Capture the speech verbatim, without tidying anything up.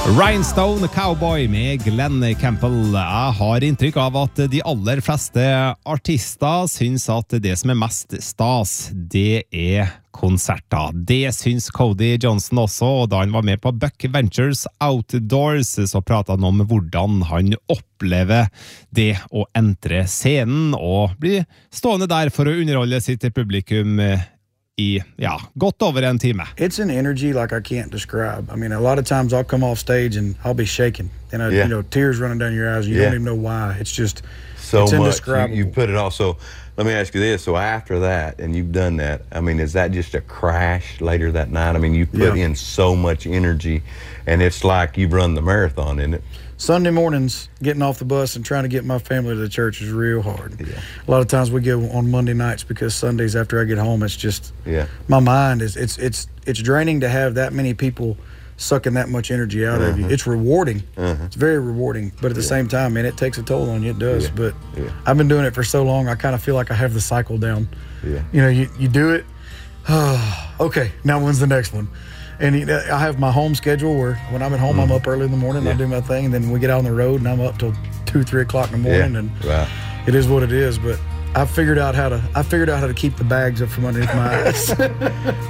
Rhinestone Cowboy med Glenn Campbell. Jeg har inntrykk av at de aller fleste artister syns at det som er mest stas, det er konserter. Det syns Cody Johnson også, og da han var med på Buck Ventures Outdoors, så pratet han om hvordan han opplever det å entre scenen og bli stående der for å underholde sitt publikum i, ja, godt over en time. It's an energy like I can't describe. I mean, a lot of times I'll come off stage and I'll be shaking. And, I, yeah. you know, tears running down your eyes. You yeah. don't even know why. It's just, so it's much. indescribable. You, you put it all. So let me ask you this. So after that, and you've done that, I mean, is that just a crash later that night? I mean, you put yeah. in so much energy, and it's like you've run the marathon, isn't it? Sunday mornings, getting off the bus and trying to get my family to the church is real hard. Yeah. A lot of times we go on Monday nights because Sundays after I get home, it's just, yeah. my mind is, it's it's it's draining to have that many people sucking that much energy out uh-huh. of you. It's rewarding. Uh-huh. It's very rewarding. But at the yeah. same time, man, it takes a toll on you. It does. Yeah. But yeah. I've been doing it for so long, I kind of feel like I have the cycle down. Yeah. You know, you, you do it. Okay, now when's the next one? And I have my home schedule where when I'm at home, mm. I'm up early in the morning, yeah. I do my thing, and then we get out on the road, and I'm up till two, three o'clock in the morning, yeah. and right. it is what it is. But I figured out how to I figured out how to keep the bags up from underneath my eyes.